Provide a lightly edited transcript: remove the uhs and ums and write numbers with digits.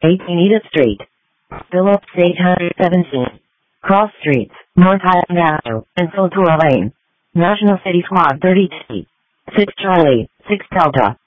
18 Edith Street, Phillips 817, Cross Streets, North Hyangato, and Soltura Lane, National City Squad 30T, 6 Charlie, 6 Delta.